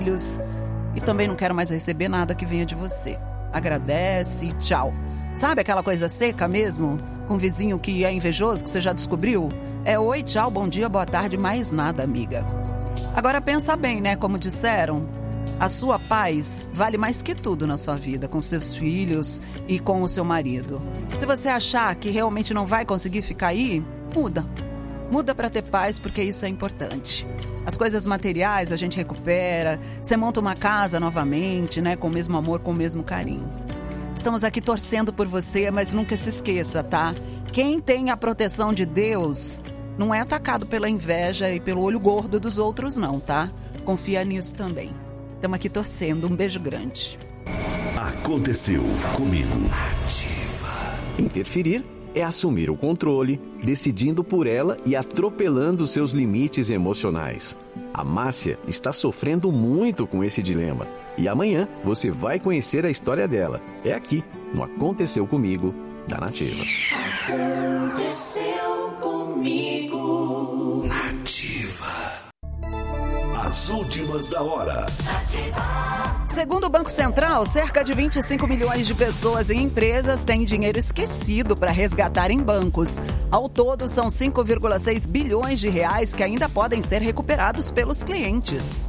filhos e também não quero mais receber nada que venha de você. Agradece e tchau. Sabe aquela coisa seca mesmo? Com um vizinho que é invejoso, que você já descobriu? É oi, tchau, bom dia, boa tarde, mais nada, amiga. Agora pensa bem, né? Como disseram, a sua paz vale mais que tudo na sua vida, com seus filhos e com o seu marido. Se você achar que realmente não vai conseguir ficar aí, muda. Muda para ter paz, porque isso é importante. As coisas materiais a gente recupera, você monta uma casa novamente, né? Com o mesmo amor, com o mesmo carinho. Estamos aqui torcendo por você, mas nunca se esqueça, tá? Quem tem a proteção de Deus não é atacado pela inveja e pelo olho gordo dos outros, não, tá? Confia nisso também. Estamos aqui torcendo. Um beijo grande. Aconteceu comigo. Interferir é assumir o controle, decidindo por ela e atropelando seus limites emocionais. A Márcia está sofrendo muito com esse dilema. E amanhã você vai conhecer a história dela. É aqui, no Aconteceu Comigo, da Nativa. Aconteceu comigo. Nativa. As últimas da hora. Segundo o Banco Central, cerca de 25 milhões de pessoas e empresas têm dinheiro esquecido para resgatar em bancos. Ao todo, são 5,6 bilhões de reais que ainda podem ser recuperados pelos clientes.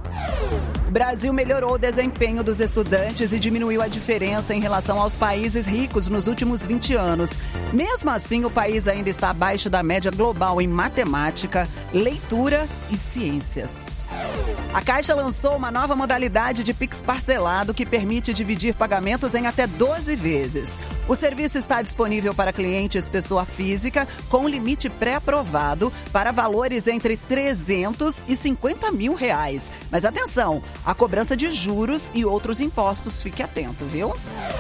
O Brasil melhorou o desempenho dos estudantes e diminuiu a diferença em relação aos países ricos nos últimos 20 anos. Mesmo assim, o país ainda está abaixo da média global em matemática, leitura e ciências. A Caixa lançou uma nova modalidade de Pix parcelado que permite dividir pagamentos em até 12 vezes. O serviço está disponível para clientes pessoa física com limite pré-aprovado para valores entre 300 e 50 mil reais. Mas atenção, a cobrança de juros e outros impostos, fique atento, viu?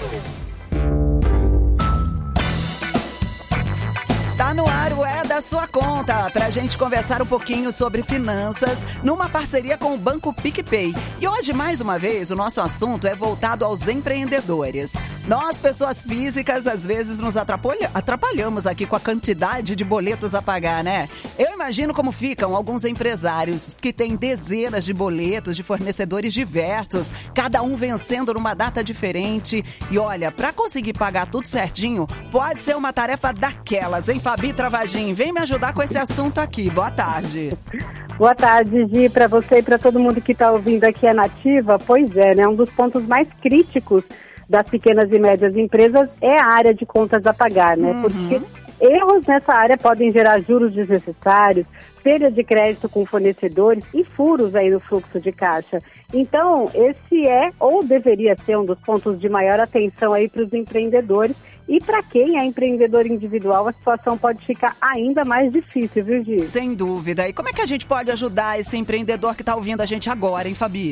Tá no ar o É da Sua Conta, pra gente conversar um pouquinho sobre finanças numa parceria com o Banco PicPay. E hoje, mais uma vez, o nosso assunto é voltado aos empreendedores. Nós, pessoas físicas, às vezes nos atrapalhamos aqui com a quantidade de boletos a pagar, né? Eu imagino como ficam alguns empresários que têm dezenas de boletos de fornecedores diversos, cada um vencendo numa data diferente. E olha, pra conseguir pagar tudo certinho, pode ser uma tarefa daquelas, hein, Fabi Travagin? Vem me ajudar com esse assunto aqui. Boa tarde. Boa tarde, Gi, para você e para todo mundo que está ouvindo aqui a Nativa. Pois é, né? Um dos pontos mais críticos das pequenas e médias empresas é a área de contas a pagar, né? Porque erros nessa área podem gerar juros desnecessários, perda de crédito com fornecedores e furos aí no fluxo de caixa. Então, esse é ou deveria ser um dos pontos de maior atenção aí para os empreendedores. E para quem é empreendedor individual, a situação pode ficar ainda mais difícil, viu, Gi? Sem dúvida. E como é que a gente pode ajudar esse empreendedor que está ouvindo a gente agora, hein, Fabi?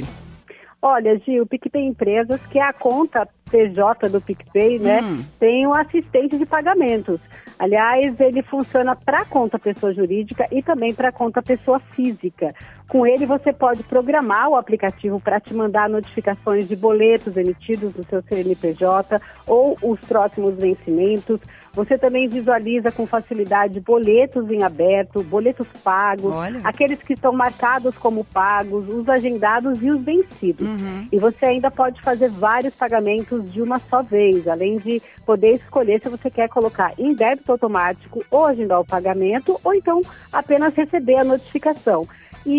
Olha, Gi, o PicPay Empresas, que é a conta PJ do PicPay, né, tem um assistente de pagamentos. Aliás, ele funciona para conta pessoa jurídica e também para conta pessoa física. Com ele, você pode programar o aplicativo para te mandar notificações de boletos emitidos no seu CNPJ ou os próximos vencimentos. Você também visualiza com facilidade boletos em aberto, boletos pagos, aqueles que estão marcados como pagos, os agendados e os vencidos. E você ainda pode fazer vários pagamentos de uma só vez, além de poder escolher se você quer colocar em débito automático ou agendar o pagamento, ou então apenas receber a notificação.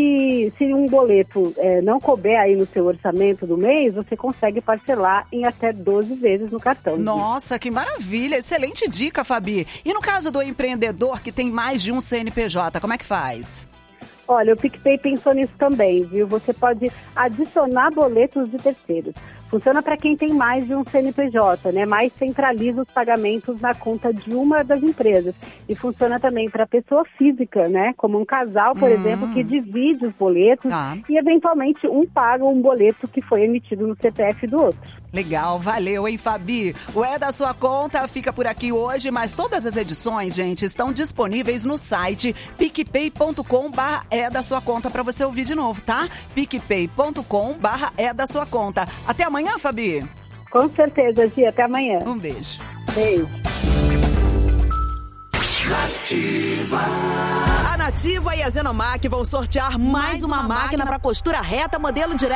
E se um boleto não couber aí no seu orçamento do mês, você consegue parcelar em até 12 vezes no cartão. Nossa, que maravilha! Excelente dica, Fabi. E no caso do empreendedor que tem mais de um CNPJ, como é que faz? Olha, o PicPay pensou nisso também, viu? Você pode adicionar boletos de terceiros. Funciona para quem tem mais de um CNPJ, né? Mas centraliza os pagamentos na conta de uma das empresas. E funciona também para pessoa física, né? Como um casal, por exemplo, que divide os boletos e, eventualmente, um paga um boleto que foi emitido no CPF do outro. Legal, valeu, hein, Fabi? O É da Sua Conta fica por aqui hoje, mas todas as edições, gente, estão disponíveis no site picpay.com/é da sua conta para você ouvir de novo, tá? picpay.com/é da sua conta. Até amanhã, Fabi? Com certeza, Gia. Até amanhã. Um beijo. Beijo. Nativa. A Nativa e a Zenomac vão sortear mais uma máquina para costura reta modelo direto.